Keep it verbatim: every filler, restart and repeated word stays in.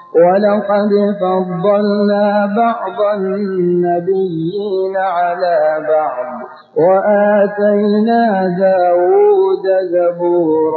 ولقد فضلنا بعض النبيين على بعض وآتينا داود زبورا.